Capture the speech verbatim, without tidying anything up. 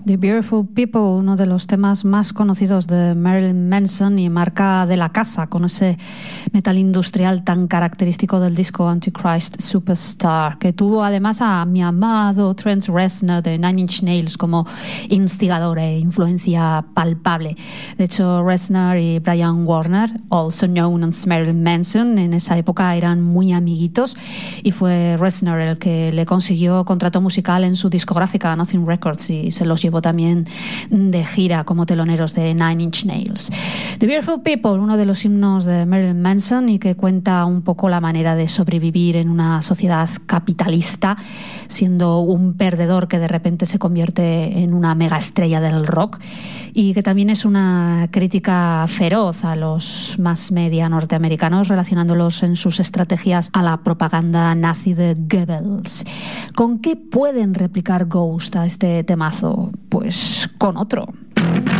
The Beautiful People, uno de los temas más conocidos de Marilyn Manson y marca de la casa, con ese metal industrial tan característico del disco Antichrist Superstar, que tuvo además a mi amado Trent Reznor de Nine Inch Nails como instigador e influencia palpable. De hecho, Reznor y Brian Warner, also known as Marilyn Manson, en esa época eran muy amiguitos, y fue Reznor el que le consiguió contrato musical en su discográfica Nothing Records y se los llevó también de gira como teloneros de Nine Inch Nails. The Beautiful People, uno de los himnos de Marilyn Manson y que cuenta un poco la manera de sobrevivir en una sociedad capitalista, siendo un perdedor que de repente se convierte en una mega estrella del rock, y que también es una crítica feroz a los mass media norteamericanos, relacionándolos en sus estrategias a la propaganda nazi de Goebbels. ¿Con qué pueden replicar Ghost a este temazo? Pues con otro.